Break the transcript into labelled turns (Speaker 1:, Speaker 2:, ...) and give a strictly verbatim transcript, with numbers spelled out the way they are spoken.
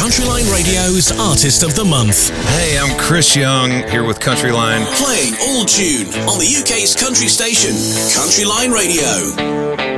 Speaker 1: Countryline Radio's Artist of the Month.
Speaker 2: Hey, I'm Chris Young, here with Countryline.
Speaker 1: Playing all tune on the U K's country station, Countryline Radio.